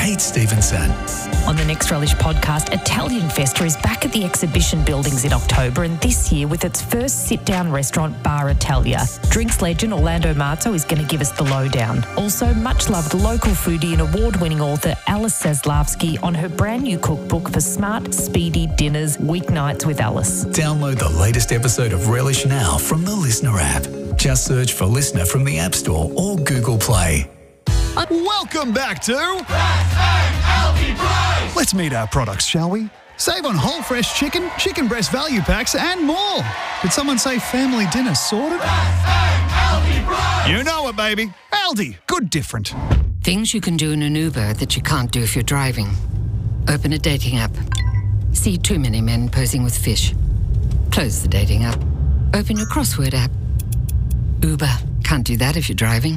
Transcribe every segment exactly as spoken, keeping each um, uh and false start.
Kate Stevenson. On the Next Relish podcast, Italian Festa is back at the exhibition buildings in October, and this year with its first sit-down restaurant, Bar Italia. Drinks legend Orlando Marzo is going to give us the lowdown. Also, much-loved local foodie and award-winning author Alice Zaslavsky on her brand-new cookbook for smart, speedy dinners, weeknights with Alice. Download the latest episode of Relish now from the Listener app. Just search for Listener from the App Store or Google Play. Welcome back to Best Bang Aldi Price. Let's meet our products, shall we? Save on whole fresh chicken, chicken breast value packs, and more. Did someone say family dinner sorted? Best Bang Aldi Price. You know it, baby. Aldi, good different. Things you can do in an Uber that you can't do if you're driving. Open a dating app. See too many men posing with fish. Close the dating app. Open your crossword app. Uber, can't do that if you're driving.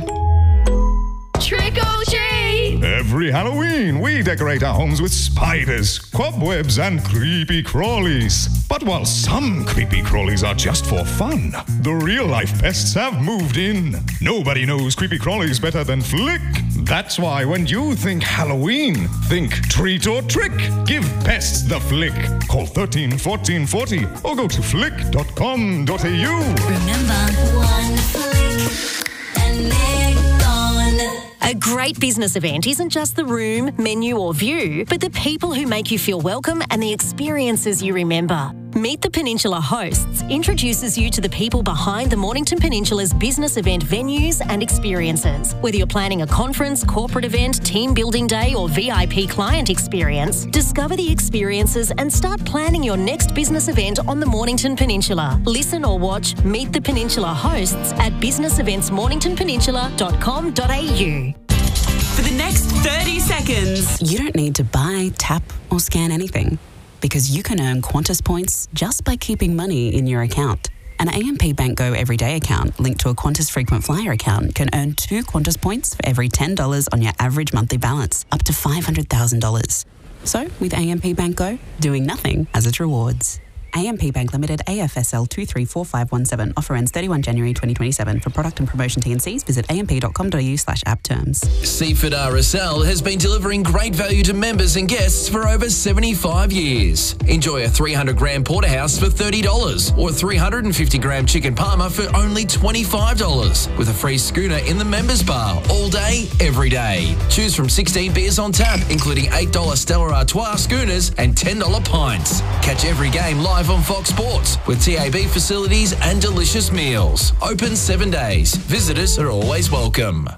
Trick or treat! Every Halloween, we decorate our homes with spiders, cobwebs, and creepy crawlies. But while some creepy crawlies are just for fun, the real-life pests have moved in. Nobody knows creepy crawlies better than Flick. That's why when you think Halloween, think treat or trick. Give pests the Flick. Call thirteen fourteen forty or go to flick dot com dot a u. Remember, one flick and they're gone. A great business event isn't just the room, menu or view, but the people who make you feel welcome and the experiences you remember. Meet the Peninsula Hosts introduces you to the people behind the Mornington Peninsula's business event venues and experiences. Whether you're planning a conference, corporate event, team building day or V I P client experience, discover the experiences and start planning your next business event on the Mornington Peninsula. Listen or watch Meet the Peninsula Hosts at business events mornington peninsula dot com dot a u. For the next thirty seconds. You don't need to buy, tap or scan anything because you can earn Qantas points just by keeping money in your account. An A M P Bank Go Everyday account linked to a Qantas Frequent Flyer account can earn two Qantas points for every ten dollars on your average monthly balance, up to five hundred thousand dollars. So, with A M P Bank Go, doing nothing has its rewards. A M P Bank Limited, A F S L two three four five one seven. Offer ends thirty-first of January twenty twenty-seven. For product and promotion T and Cs, visit a m p dot com dot a u slash app terms. Seaford R S L has been delivering great value to members and guests for over seventy-five years. Enjoy a three hundred gram porterhouse for thirty dollars or a three hundred fifty gram chicken parma for only twenty-five dollars with a free schooner in the members bar all day, every day. Choose from sixteen beers on tap, including eight dollars Stella Artois schooners and ten dollars pints. Catch every game live on Fox Sports with T A B facilities and delicious meals. Open seven days. Visitors are always welcome.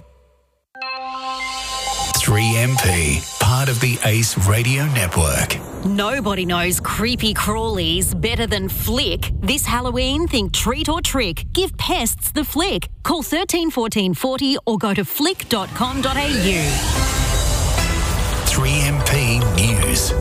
three M P, part of the Ace Radio Network. Nobody knows creepy crawlies better than Flick. This Halloween, think treat or trick. Give pests the Flick. Call thirteen fourteen forty or go to flick dot com dot a u. three M P News.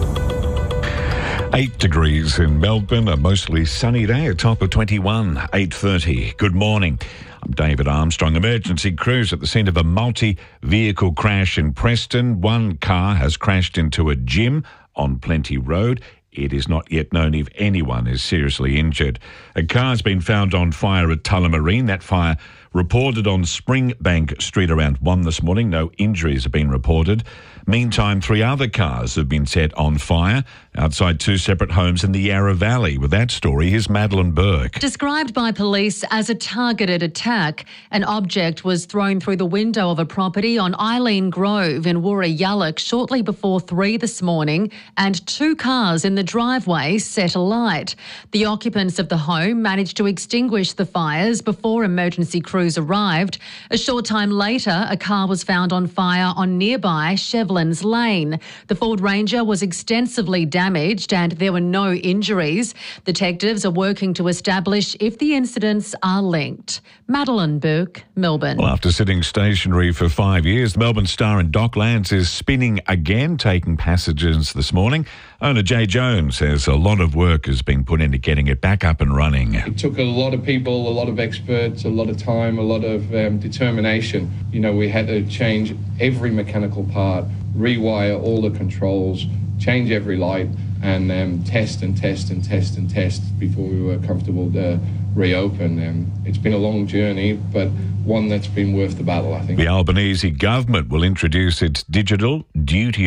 Eight degrees in Melbourne, a mostly sunny day, a top of twenty-one, eight thirty. Good morning. I'm David Armstrong. Emergency crews at the scene of a multi-vehicle crash in Preston. One car has crashed into a gym on Plenty Road. It is not yet known if anyone is seriously injured. A car has been found on fire at Tullamarine. That fire reported on Springbank Street around one this morning. No injuries have been reported. Meantime, three other cars have been set on fire outside two separate homes in the Yarra Valley. With that story, here's Madeline Burke. Described by police as a targeted attack, an object was thrown through the window of a property on Eileen Grove in Woorah Yallock shortly before three this morning, and two cars in the driveway set alight. The occupants of the home managed to extinguish the fires before emergency crews arrived. A short time later, a car was found on fire on nearby Shevlins Lane. The Ford Ranger was extensively damaged and there were no injuries. Detectives are working to establish if the incidents are linked. Madeline Burke, Melbourne. Well, after sitting stationary for five years, the Melbourne Star in Docklands is spinning again, taking passengers this morning. Owner Jay Jones says a lot of work has been put into getting it back up and running. It took a lot of people, a lot of experts, a lot of time, a lot of um, determination. You know, we had to change every mechanical part, rewire all the controls, change every light, and um, test and test and test and test before we were comfortable to reopen. Um, it's been a long journey, but one that's been worth the battle, I think. The Albanese government will introduce its digital duty